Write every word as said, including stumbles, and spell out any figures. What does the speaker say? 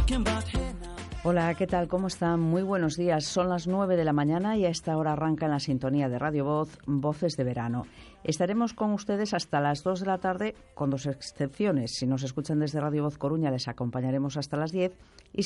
Hola, ¿qué tal? ¿Cómo están? Muy buenos días. Son las nueve de la mañana y a esta hora arranca en la sintonía de Radio Voz, Voces de Verano. Estaremos con ustedes hasta las dos de la tarde, con dos excepciones. Si nos escuchan desde Radio Voz Coruña, les acompañaremos hasta las diez y